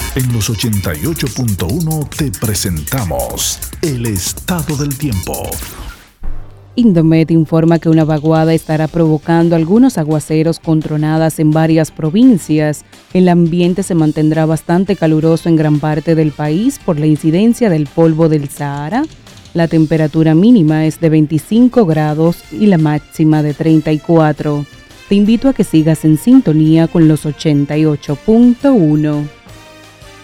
En los 88.1 te presentamos el estado del tiempo. Indomet informa que una vaguada estará provocando algunos aguaceros con tronadas en varias provincias. El ambiente se mantendrá bastante caluroso en gran parte del país por la incidencia del polvo del Sahara. La temperatura mínima es de 25 grados y la máxima de 34. Te invito a que sigas en sintonía con los 88.1.